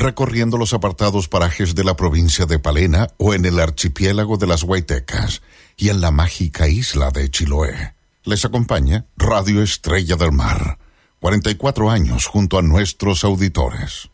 recorriendo los apartados parajes de la provincia de Palena o en el archipiélago de las Huaytecas y en la mágica isla de Chiloé. Les acompaña Radio Estrella del Mar. 44 años junto a nuestros auditores.